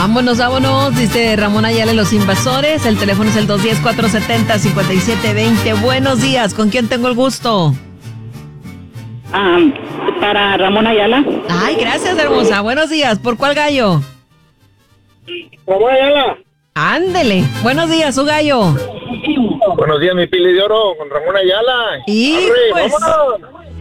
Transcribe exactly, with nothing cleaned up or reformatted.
Vámonos, vámonos, dice Ramón Ayala, Los Invasores. El teléfono es el dos uno cero, cuatro siete cero, cinco siete dos cero. Buenos días, ¿con quién tengo el gusto? Ah, para Ramón Ayala. Ay, gracias, hermosa. Buenos días, ¿por cuál gallo? Ramón Ayala. Ándele. Buenos días, su gallo. Buenos días, mi pili de oro, con Ramón Ayala. Y Arre, pues, vámonos.